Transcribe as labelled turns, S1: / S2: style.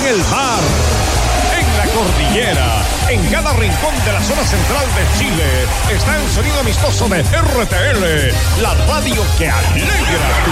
S1: en el mar, en la cordillera, en cada rincón de la zona central de Chile, está el sonido amistoso de RTL, la radio que alegra tu